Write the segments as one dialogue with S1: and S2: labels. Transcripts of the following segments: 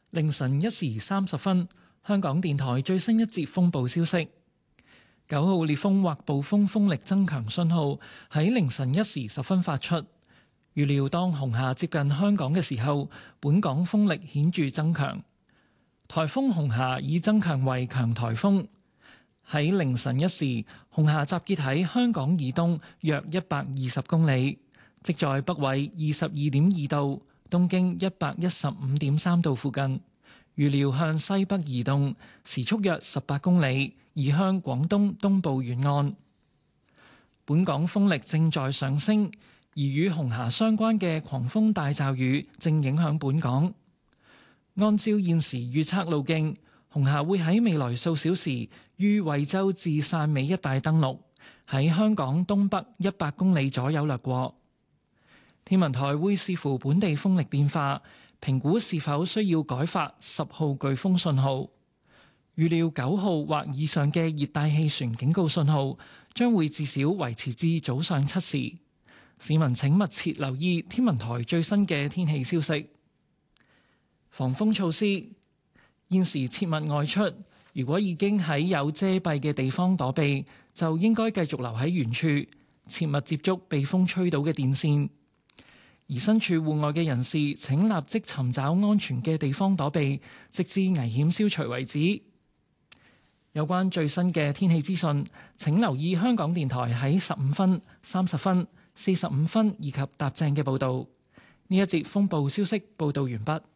S1: 凌晨1時30分，香港電台最新一節風暴消息：9號烈風或暴風風力增強信號喺凌晨1時10分發出。預料當紅霞接近香港嘅時候，本港風力顯著增強。颱風紅霞已增強為強颱風。喺凌晨1時，紅霞集結喺香港以東約120公里，即在北緯22.2度、東經115.3度附近。預料向西北移動，時速約18公里，移向廣東東部沿岸。本港風力正在上升，而與紅霞相關嘅狂風大驟雨正影響本港。按照現時預測路徑，紅霞會喺未來數小時於惠州至汕尾一帶登陸，喺香港東北100公里左右掠過。天文台會視乎本地風力變化，評估是否需要改發10號颶風信號。預料9號或以上嘅熱帶氣旋警告信號將會至少維持至早上7時。市民請密切留意天文台最新嘅天氣消息。防風措施：現時切勿外出，如果已經喺有遮蔽嘅地方躲避，就應該繼續留喺原處，切勿接觸被風吹倒嘅電線。而身處戶外嘅人士請立即尋找安全嘅地方躲避，直至危險消除為止。有關最新嘅天氣資訊，請留意香港電台喺15分、30分、45分以及踏正嘅報導。呢一節風暴消息報導完畢。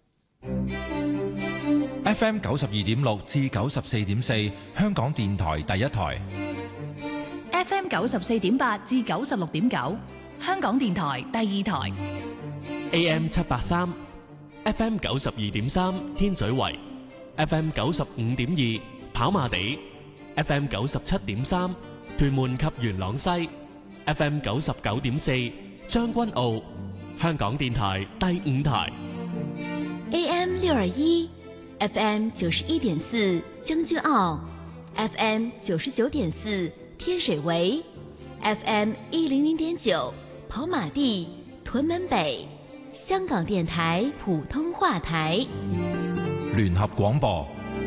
S2: FM 92.6至94.4，香港電台第一台。
S3: FM 94.8至96.9，香港電台第二台。
S4: AM 783 FM 92.3天水圍 FM 95.2跑馬地 FM 97.3屯門及元朗西 FM 99.4將軍澳，香港電台第五台。
S3: AM 621 FM 91.4將軍澳 FM 99.4天水圍 FM 100.9跑馬地屯門北，香港電台普通話台。
S2: 聯合廣播。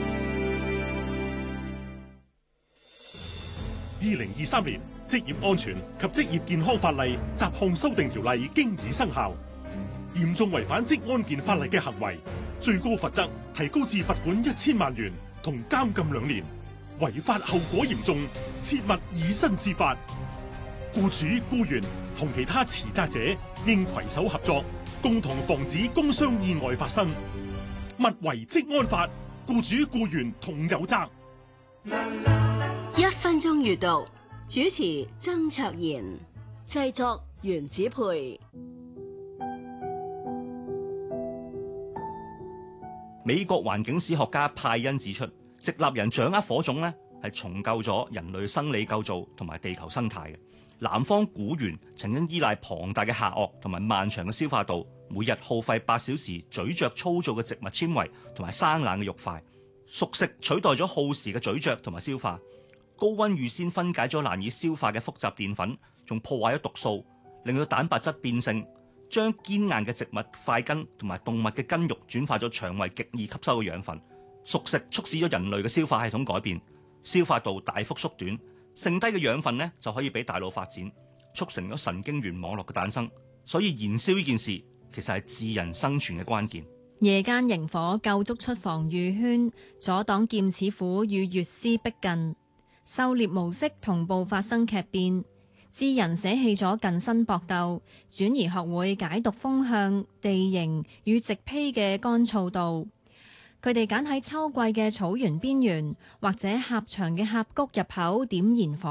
S5: 2023年職業安全及職業健康法例雜項修訂條例經已生效，嚴重違反職安健法例嘅行為，最高罰則提高至罰款1000萬元同監禁2年，違法後果嚴重，切勿以身試法。僱主、僱員同其他持責者應攜手合作，共同防止工傷意外發生。勿違職安法，僱主僱員同有責。
S6: 1分鐘閱讀，主持曾卓賢，製作袁子培。
S7: 美國環境史學家派恩指出，直立人掌握火種呢係重構咗人類生理構造同埋地球生態嘅。南方古猿曾經依賴龐大嘅下顎同埋漫長嘅消化道，每日耗費8小時咀嚼粗糙嘅植物纖維同埋生冷嘅肉塊。熟食取代咗耗時嘅咀嚼同埋消化。高溫預先分解咗難以消化嘅複雜澱粉，仲破壞咗毒素，令到蛋白質變性，將堅硬嘅植物塊根同埋動物嘅筋肉轉化咗腸胃極易吸收嘅養分。熟食促使咗人類嘅消化系統改變，消化道大幅縮短，剩低嘅養分呢就可以俾大腦發展，促成咗神經元網絡嘅誕生。所以燃燒呢件事其實係致人生存嘅關鍵。
S8: 夜間螢火構築出防禦圈，阻擋劍齒虎與月獅逼近。狩獵模式同步發生劇變，智人捨棄咗近身搏鬥，轉而學會解讀風向、地形與植被嘅乾燥度。佢哋揀喺秋季嘅草原邊緣或者狹長嘅峽谷入口點燃火。